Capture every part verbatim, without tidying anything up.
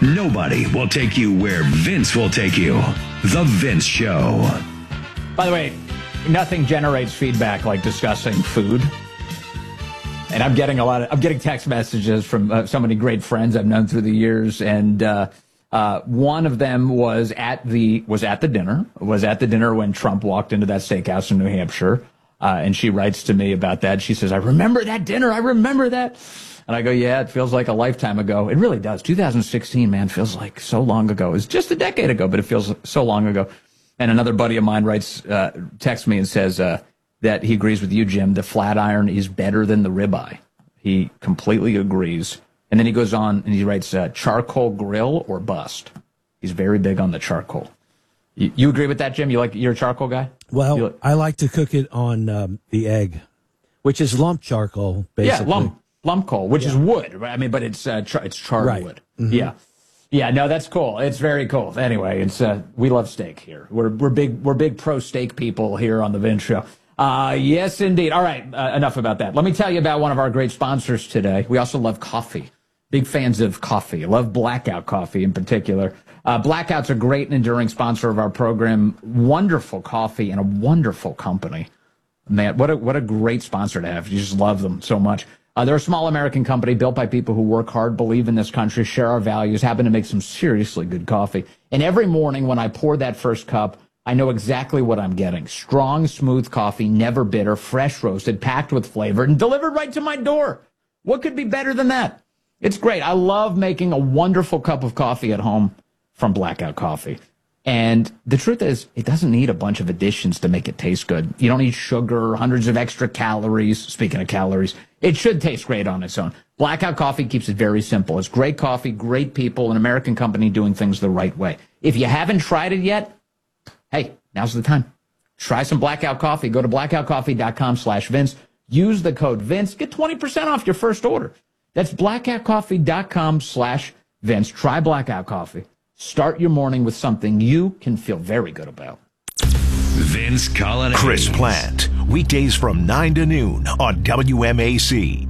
Nobody will take you where Vince will take you. The Vince Show. By the way, nothing generates feedback like discussing food. And I'm getting a lot of, I'm getting text messages from uh, so many great friends I've known through the years. And uh, uh, one of them was at the, was at the dinner, was at the dinner when Trump walked into that steakhouse in New Hampshire. Uh, and she writes to me about that. She says, I remember that dinner. I remember that. And I go, yeah, it feels like a lifetime ago. It really does. two thousand sixteen, man, feels like so long ago. It was just a decade ago, but it feels so long ago. And another buddy of mine writes, uh, texts me and says uh, that he agrees with you, Jim. The flat iron is better than the ribeye. He completely agrees. And then he goes on and he writes, uh, charcoal grill or bust. He's very big on the charcoal. You, you agree with that, Jim? You like, you're a charcoal guy? Well, like, I like to cook it on um, the egg, which is lump charcoal, basically. Yeah, lump. Lump coal, which yeah. is wood, right? I mean, but it's uh, char- it's charred right. wood. Mm-hmm. Yeah, yeah. No, that's cool. It's very cool. Anyway, it's uh, we love steak here. We're we're big we're big pro steak people here on the Vince Show. Uh, yes, indeed. All right, uh, enough about that. Let me tell you about one of our great sponsors today. We also love coffee. Big fans of coffee. Love Blackout Coffee in particular. Uh, Blackout's a great and enduring sponsor of our program. Wonderful coffee and a wonderful company. Man, what a what a great sponsor to have. You just love them so much. Uh, they're a small American company built by people who work hard, believe in this country, share our values, happen to make some seriously good coffee. And every morning when I pour that first cup, I know exactly what I'm getting. Strong, smooth coffee, never bitter, fresh roasted, packed with flavor, and delivered right to my door. What could be better than that? It's great. I love making a wonderful cup of coffee at home from Blackout Coffee. And the truth is, it doesn't need a bunch of additions to make it taste good. You don't need sugar, hundreds of extra calories. Speaking of calories, it should taste great on its own. Blackout Coffee keeps it very simple. It's great coffee, great people, an American company doing things the right way. If you haven't tried it yet, hey, now's the time. Try some Blackout Coffee. Go to blackoutcoffee.com slash Vince. Use the code Vince. Get twenty percent off your first order. That's blackoutcoffee.com slash Vince. Try Blackout Coffee. Start your morning with something you can feel very good about. Vince Collins. Chris Plant. Weekdays from nine to noon on W M A C.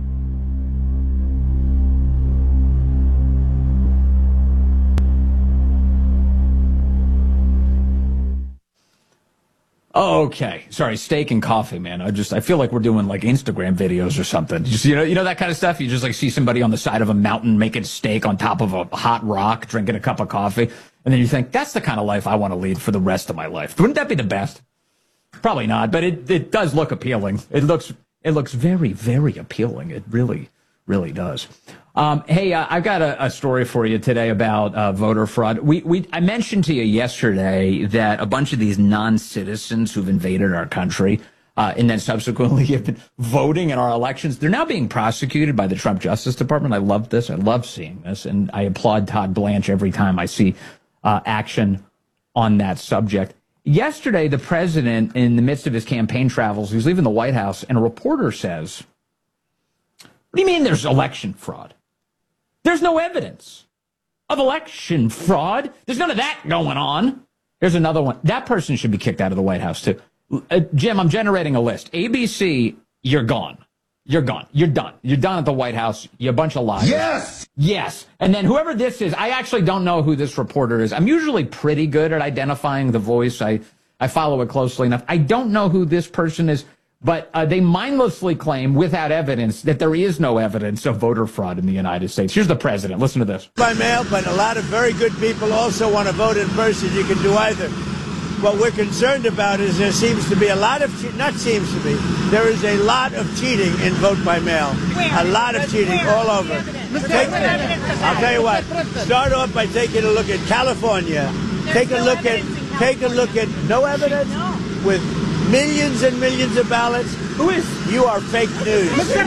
Okay. Sorry, steak and coffee, man. I just, I feel like we're doing like Instagram videos or something. Just, you know, you know that kind of stuff? You just like see somebody on the side of a mountain making steak on top of a hot rock, drinking a cup of coffee. And then you think, that's the kind of life I want to lead for the rest of my life. Wouldn't that be the best? Probably not, but it, it does look appealing. It looks, it looks very, very appealing. It really, really does. Um, hey, uh, I've got a, a story for you today about uh, voter fraud. We, we, I mentioned to you yesterday that a bunch of these non-citizens who've invaded our country uh, and then subsequently have been voting in our elections, they're now being prosecuted by the Trump Justice Department. I love this. I love seeing this, and I applaud Todd Blanche every time I see uh, action on that subject. Yesterday, the president, in the midst of his campaign travels, he's leaving the White House, and a reporter says, "What do you mean there's election fraud? There's no evidence of election fraud. There's none of that going on." Here's another one. That person should be kicked out of the White House, too. Uh, Jim, I'm generating a list. A B C, you're gone. You're gone. You're done. You're done at the White House. You're a bunch of liars. Yes! Yes. And then whoever this is, I actually don't know who this reporter is. I'm usually pretty good at identifying the voice. I, I follow it closely enough. I don't know who this person is. But uh, they mindlessly claim, without evidence, that there is no evidence of voter fraud in the United States. Here's the president. Listen to this. By mail, but a lot of very good people also want to vote in person. You can do either. What we're concerned about is there seems to be a lot of, che- not seems to be, there is a lot of cheating in vote by mail. A lot of cheating all over. Take, I'll tell you what, start off by taking a look at California. Take a look at, take a look at, no evidence? With millions and millions of ballots. Who is? You are fake news.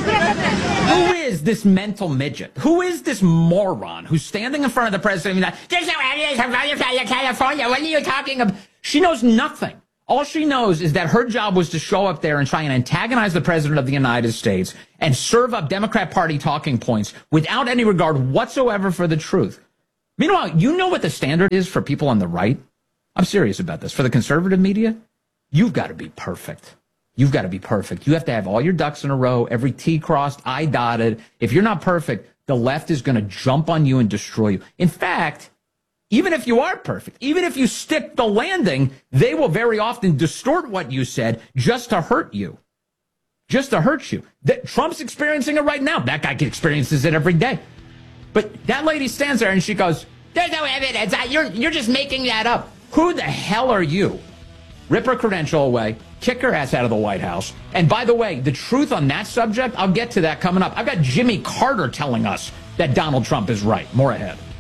Who is this mental midget? Who is this moron who's standing in front of the president and like, there's no evidence of voter California. What are you talking about? She knows nothing. All she knows is that her job was to show up there and try and antagonize the president of the United States and serve up Democrat Party talking points without any regard whatsoever for the truth. Meanwhile, you know what the standard is for people on the right? I'm serious about this. For the conservative media, you've got to be perfect. You've got to be perfect. You have to have all your ducks in a row, every T crossed, I dotted. If you're not perfect, the left is going to jump on you and destroy you. In fact, even if you are perfect, even if you stick the landing, they will very often distort what you said just to hurt you. Just to hurt you. That Trump's experiencing it right now. That guy experiences it every day. But that lady stands there and she goes, there's no evidence. You're, you're just making that up. Who the hell are you? Rip her credential away, kick her ass out of the White House. And by the way, the truth on that subject, I'll get to that coming up. I've got Jimmy Carter telling us that Donald Trump is right. More ahead.